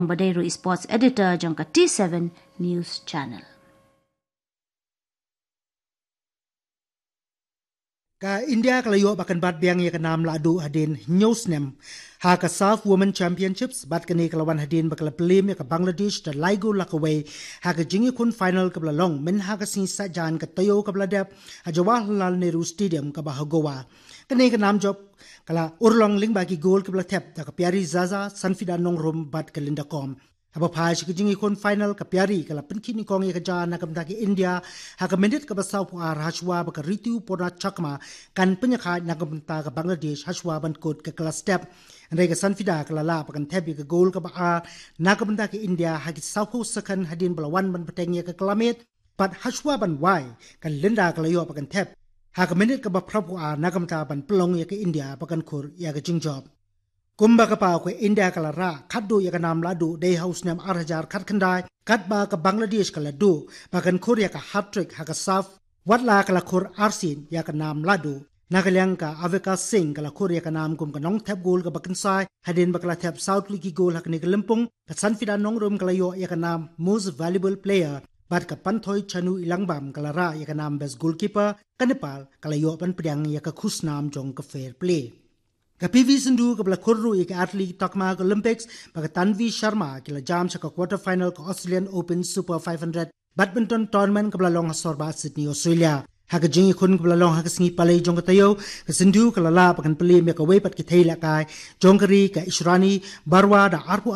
Badairu Sports Editor jangka T7 News Channel. Ka India kalayo bakan bat biang ya kanam ladu hadin Newsnem ha ka South Women Championships bat kani kalawan hadin bakal pelim ya ka Bangladesh da laigo lakaway ha ka jingi kun final ka long men ha ka sinsa jan ka tayo ka bladap ha Jawaharlal Nehru Stadium ka Bahagowa kani ka nam job kala urlong ling bagi gol ka blatep da ka Pyari Zaza Sanfida Nongrum bat ka Lindakom Aba phai shi jingi kon final ka Pyari kala penkini kong ya ka jana ka mdaki India ha ka menit ka basaw pu ar hashwa ba ka ritu pona chakma kan penyakha na ka mta ka Bangladesh hashwa ban kot ka kala step andai ka Sanfida kala la pa kan thebi ka gol ka ba ar na ka mdaki India ha ki saw ko sakan hadin balawan ban pateng ya ka kalamet pat hashwa ban wai kan linda kala yo pa kan thep ha ka menit ka ba phrapu ar na ka mta ban plong ya ka India pa kan khur ya ka jingjob Kumba ka pa ko India kala ra khaddo ya kanam ladu day house nam arhajar khat khandai kat ba ka Bangladesh kala do bakan khur ya ka hat trick ha ka saf watla kala khur arsin ya kanam ladu nagalyang ka Avika Singh kala khur ya kanam kum ka nong thep gol ka bakan sai hadin bakala thep south liki gol ha ka ni limpung ka Sanfida Nongrum kala yo ya kanam most valuable player bat ka Panthoi Chanu Ilangbam kala ra ya kanam best goalkeeper ka Nepal kala yo pan pdyang ya ka khusnam jong ka fair play Ka PV Sindhu ka bala khurru ik athlete takma ka Olympics baka Tanvi Sharma kila jam sa ka quarter final ka Australian Open Super 500 badminton tournament ka bala long sorba Sydney Australia ha ka jingi khun ka bala long ha ka singi palai jong ka tayo ka Sindhu ka lala pakan pali me ka weipat ki thaila kai jongkari ka Ishrani Barwa da arpu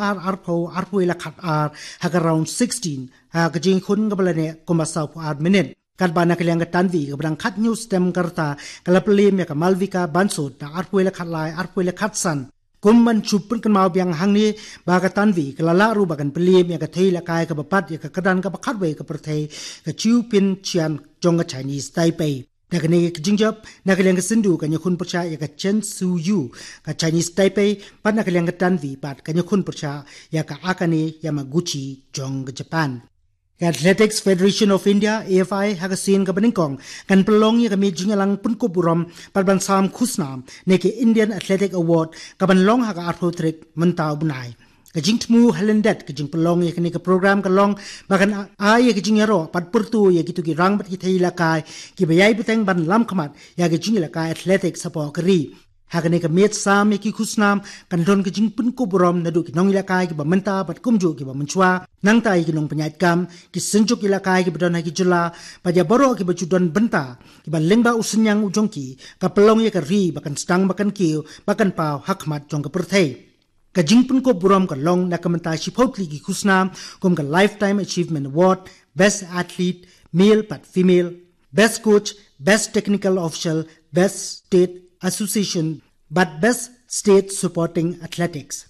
ila khat ar ha ka round 16 ha ka jingi khun ka bala ne kumasaw pu ar minute Kat bana kaliang ka Tanvi ka brang khat news tem karta kala pelim ya ka Malvika Bansut ta arpuela khat lai arpuela khat san kumman chupun kan mau biang hangni ba ka Tanvi kala la ru bakan pelim ya ka theila kai ka bapat ya ka kadan ka pakhat we ka perthei ka Chiu Pin Chian jong ka Chinese Taipei Nakani ka jingjap nakaliang ka Sindhu ka nyakun percha ya ka Chen Su Yu ka Chinese Taipei pat nakaliang ka Tanvi pat ka nyakun percha ya ka Akane Yamaguchi jong ka Japan Athletics Federation of India AFI hagasin ka baningkong kan pelong ya kami jingalang punko buram palban sam khusnam neke Indian Athletic Award ka banlong haga artho trick mentau bunai ka jingtmu halendet ka jing pelong ya kani ka program ka long bakan ay ka jingero pat purtu ya gitu ki rang bat ki thaila kai ki bayai buteng ban lam khamat ya ka jingila kai athletics sapo kari Hakane ka met sam ki khusnam kan don ka jing pun ko borom na du ki nong ilakai ki ba menta pat kumju ki ba menchwa nang tai ki nong penyait kam ki senjuk ilakai ki badon ha ki jula pa ja boro ki ba chudon benta ki ba lengba usenyang ujong ki ka pelong ya ka ri bakan stang bakan ki bakan pau hakmat jong ka perthei ka jing pun ko borom ka long na ka menta shipotli ki khusnam kum ka lifetime achievement award best athlete male pat female best coach best technical official best state Association but best state supporting athletics.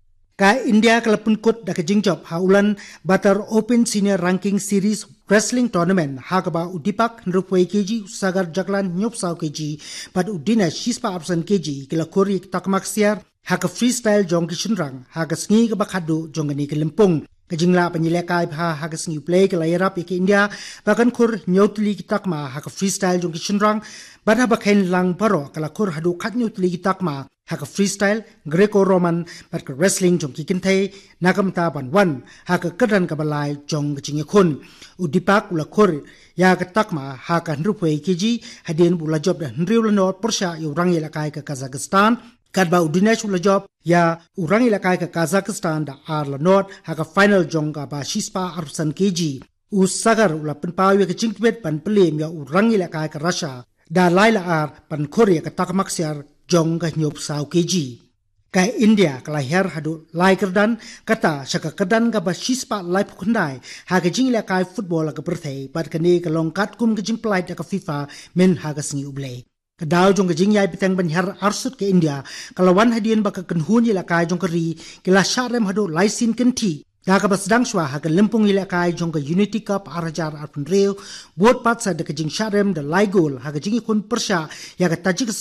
Ka India kalapun kot da ka jingjob ha ulan batar Open Senior Ranking Series Wrestling Tournament ha ka ba udipak nrupway kg sagar jaklan nyopsaw kg but udina shispa absan kg kila kori takmak siar ha ka freestyle jong kishunrang ha ka sngi ka bakhado jong ni kalimpung Kajingla panyilekai pha ha ka singi play kala yarap ke India bakan khur nyotli ki takma ha ka freestyle jong kishinrang bana bakhen lang baro kala khur hadu khat nyotli ki takma ha ka freestyle Greco Roman bat ka wrestling jong ki kinthei nakamta ban wan ha ka kadan ka balai jong jingi khun udipak ula khur ya ka takma ha ka nrupwe kiji hadin bula job da nriul no porsha yu rangi lakai ka Kazakhstan Kadba udinesh ula job ya urang ilakai ka Kazakhstan da arla not haka final jonga ba shispa arsan kg usagar ula penpawi ka jingtwet pan pelim ya urang ilakai ka Russia da laila ar pan Korea ka takmaksiar jonga nyop saw kg ka India kala her hadu laikerdan kata saka kedan ka ba shispa lai phundai haka jing ilakai football ka berthei pat kane ka longkat kum ka jing plait ka FIFA men haka singi ublei Kadaw jong kajing yai pitang banhar arsut ke India kalawan hadian baka kenhun ilakai jong kari kila syarem hadu laisin kenti Daga basdang shwa haga limpung ilakai jong ka Unity Cup arajar arpun reo bot pat sa da kajing syarem da laigol haga jingi kun persya ya ka Tajikistan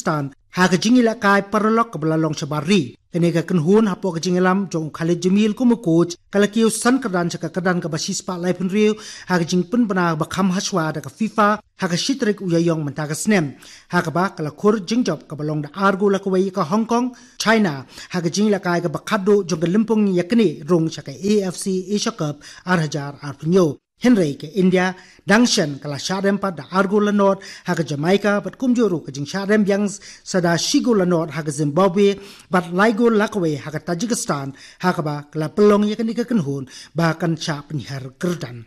หากจิงละกายปรลอกกับละลองชบารีกันเอกกันหูนฮับปอกจิงลำจงคาเลจมีลกุมกูจกะละกิวสันกระดานจากกระดานกับบัชิสปะไลพันเรียวหากจิงปนบนาบักคำฮัชวาดักฟีฟ่าหากชิตริกอุยยองมันตากสเนมหากบักกะละคอร์จิงจบกับลองดาอาร์กูละกวยกับฮ่องกงไชน่าหากจิงละกายกับบักคัดดูจงกะลิมปงยักนี่รงจากAFC Asia Cup Arhajar Arpunyo Henry ke India dangshan kala Shadem pa da Argola North haga Jamaica but kumjuru ka jing Shadem yang sada Shigola North haga Zimbabwe but Laigo Lakwe haga Tajikistan haga ba kala pelong yakan ikakanhun bahkan cha penihar kerdan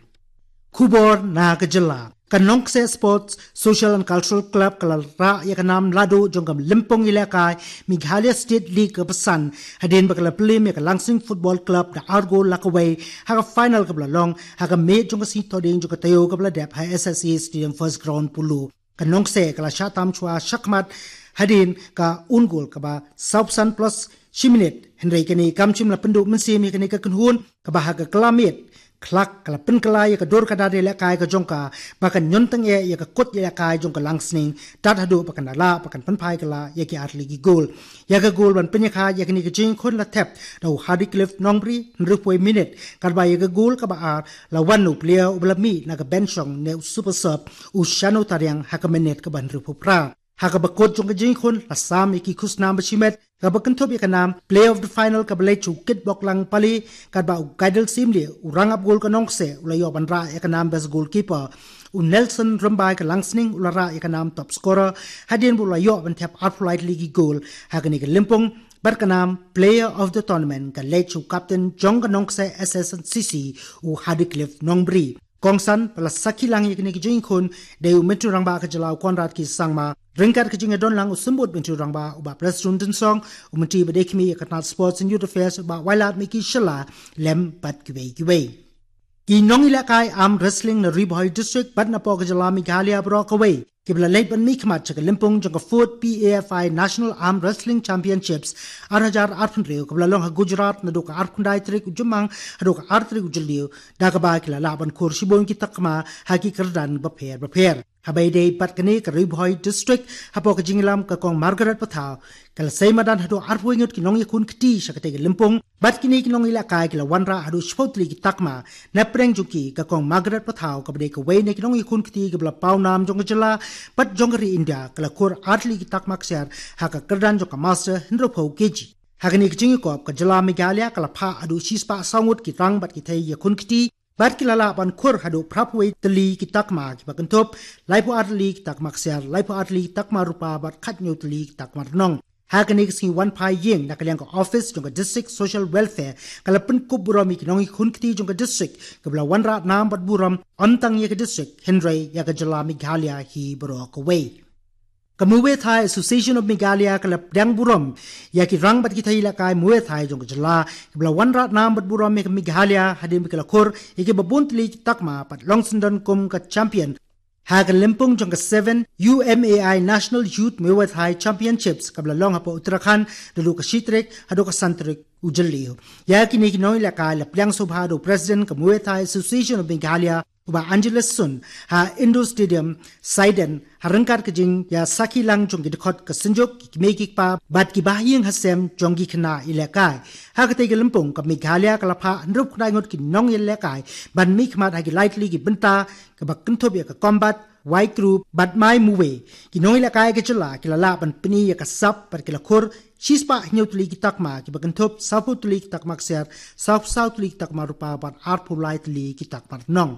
Kubor na kajala Kanongse Sports Social and Cultural Club Kalara Yakanam Lado Jongam Limpong Ilakai Meghalaya State League Kapasan Hadin Bakala Plim Yakalangsing Football Club Da Argo Lakaway Haga Final Kabla Long Haga Made Jongasi Toding Jokatayo Kabla Dep High SSA Stadium First Ground Pulu Kanongse Kala Shatam Chua Shakmat Hadin Ka Ungul Kaba Saupsan Plus Shiminet Henry Kani Kamchim La Pendu Mensim Yakani Kakunhun Kaba Haga Kalamit Klak kala penkala ya kador kadade la kai ka jongka bakan nyontang ya ka kot ya kai jongka langsning tat hadu bakan ala bakan penpai kala ya ki atli gi gol ya ka gol ban penya kha ya kini ka jing khon la tap do hadi cliff nongri nrupoi minute karba ya ka gol ka ba ar la wanu player ublami na ka benchong ne super sub u shano taryang hakamenet ka ban rupupra haka bakot jong ka jing khon la sam ki khusnam bashimet ka bakan thop ya kanam play of the final ka balai chu kit bok lang pali ka ba guidal simli urang up gol ka nongse ulayo banra ya kanam best goalkeeper u Nelson Rambai ka langsning ulara ya kanam top scorer hadin bulayo ban tap outflight league goal haka ni ka limpong Barkanam player of the tournament ka lechu captain Jong ka nongse SSCC u Hadicliffe Nongbri Kongsan pala sakilang yakini kijing kun deu metru rangba ka jalaw konrad ki sangma ringkat kijing adon lang usumbut metru rangba uba president song umenti badekmi yakatnal sports and youth affairs uba wailat miki shala lem pat kiwei ki nong ilakai am wrestling na Riboy district bat na po ka jala Meghalaya Brokaway kibla late ban mikmat chaka limpong jang fourth PAFI National Arm Wrestling Championships Arhajar Arpunreo kibla long ha Gujarat na do ka Arkundai trik ujumang do ka Artrik ujaliu daga ba kila laban korsibon ki takma haki kerdan baper habai day pat kani ka Riboy district hapo ka jingilam ka kong Margaret Pathaw kala seimadan hado arpuingot ki nong yakun kti sakate limpong bat kini ki nong ilakai kila wanra hado spotli ki takma na preng juki ka kong Margaret Pathaw ka bade ka way na ki nong yakun kti kibla pawnam jong jala Pat jongari India kala kor atli ki takmak syar haka kerdan joka master hindro pau keji hakani kijingi kop ka jala Meghalaya kala pha adu shispa sangut ki tang bat ki thai ya kun kiti bat ki lala ban kor hadu prapwe tli ki takma ki bakantop laipo atli ki takmak syar laipo atli ki takma rupa bat khat nyu tli ki takmar nong hakani ki wan pai yeng nakalyang ka office jonga district social welfare kala pen kup burami ki nongi kun kiti jonga district kabla wanra nam bat buram ontang ye ka district Henry ya ka jala Meghalaya hi borok away Kamuwe Thai Association of Meghalaya kala dang buram ya ki rang bat ki thai la kai muwe thai jonga jala kabla wanra nam bat buram me Meghalaya hadim kala khor ye ki babuntli takma pat longsundan kum ka champion Haga limpong jongka 7 UMAI National Youth Muay Thai Championships kabla long hapo Uttarakhand dalu ka Shitrek hado ka Santrik ujaliyo ya kini kinoi la ka la plyang subha do president ka Muay Thai Association of Meghalaya uba Angeles Sun ha Indo Stadium Saiden harangkar kajing ya saki lang jong gidkhot ka sanjok ki mekik pa bat ki bahyeng hasem jonggi khna ilakai ha ka te limpong ka Meghalaya kala pha nrup knai ngot ki nong ilakai ban mi khmat ha ki lightly ki benta ka bakanthob ya ka combat white group bat mai muwe ki noi ilakai ke chula ki la ban pni ya ka sap par ki la khor Shispa nyutli ki takma ki bakanthob sapu tli ki takmak ser south tli ki takma rupa bat arpu light li ki takmar nong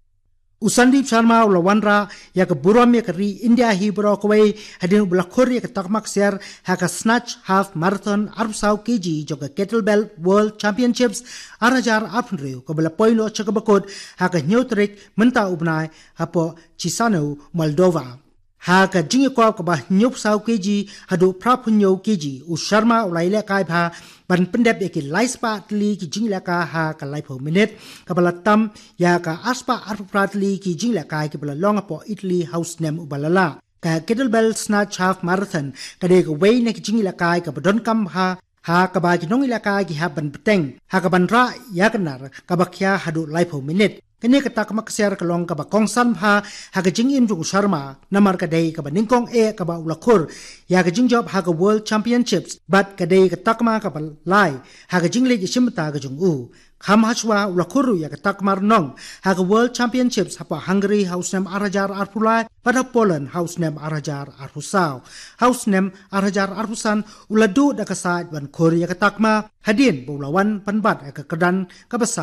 Usandip Sharma ulawanra ya ka buram ya ka ri India hi brokaway hadin blakhor ya ka takmak ser ha ka snatch half marathon arpsaw kg joka kettlebell world championships arajar apnreu ko bala poino chakabakot ha ka nyotrik menta ubnai hapo Chisano Moldova ha ka jingko ka ba nyop saw kg hadu prapunyo kg u Sharma ulaila kai pha ban pendep ya ki laispa tli ki jingla ka ha ka laipo minute ka bala tam ya ka aspa arpratli ki jingla kai ki bala longa po Italy house nem ubalala ka kettlebell snatch half marathon ka de ka way na ki jingla kai ka badon kam ha ka ba ki nong ilaka ki ha ban peteng ha ka ban ra ya kanar ka bakya hadu laipo minute kini ketak makser kelong ka ba kongsan pha ha ga jing im jung sharma namar ka dei ka ba ningkong ka ba ulakur ya ga jing job ha ga world championships bat ka dei ketak ma ka ba lai ha ga jing le shimta ga jung u kham hachwa ulakuru ya ketak mar nong ha ga world championships hapa Hungary house nem arajar arpulai pada Poland house nem arajar arpusau house nem arajar arpusan uladu da kasaj ban Korea ketak ma hadin bulawan panbat ka kedan ka